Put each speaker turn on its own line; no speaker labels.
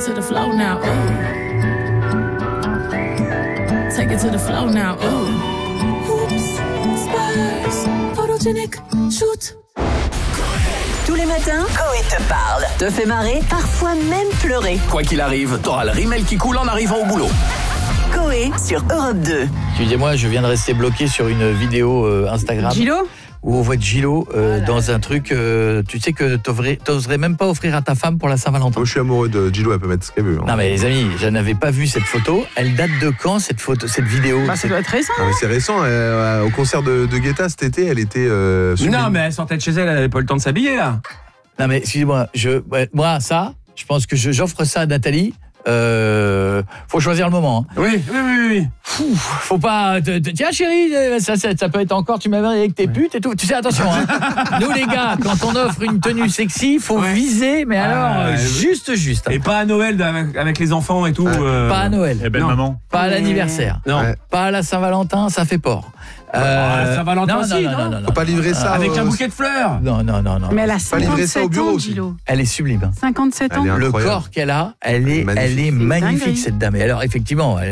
it to the flow now. Ooh. Take it to the flow now. Ooh. Oops, spurs, photogenic, shoot.
Tous les matins, Coé te parle, te fait marrer, parfois même pleurer.
Quoi qu'il arrive, t'auras le rimel qui coule en arrivant au boulot.
Coé sur Europe 2.
Excusez-moi, je viens de rester bloqué sur une vidéo Instagram.
Gilo ?
Où on voit Gilo dans un truc, tu sais que t'oserais même pas offrir à ta femme pour la Saint-Valentin.
Moi je suis amoureux de Gilo, elle peut mettre ce qu'elle veut.
Non mais les amis, je n'avais pas vu cette photo. Elle date de quand cette vidéo?
Ça doit être récent.
Ah, mais c'est récent, au concert de Guetta cet été, elle était sublime.
Non mais elle sortait de chez elle avait pas le temps de s'habiller là.
Non mais excusez-moi, moi ça, je pense que j'offre ça à Nathalie. Faut choisir le moment. Hein.
Oui.
Faut pas. Tiens chérie, ça peut être encore. Tu m'avais avec tes putes et tout. Tu sais, attention. Hein. Nous les gars, quand on offre une tenue sexy, faut viser, mais alors juste.
Et pas à Noël avec les enfants et tout.
Pas à Noël.
Et belle maman.
Pas à l'anniversaire.
Non.
Ouais.
Pas à la Saint-Valentin, ça fait port.
Saint-Valentin aussi,
non.
Faut pas livrer ça
avec un bouquet de fleurs.
Non.
Mais elle a
Pas livrer ça au
57
bureau
ans,
aussi.
Gilo.
Elle est sublime.
57 ans.
Elle est
Le
incroyable.
corps qu'elle a, elle est
Magnifique.
magnifique
Dinguerie.
cette dame. Et alors effectivement,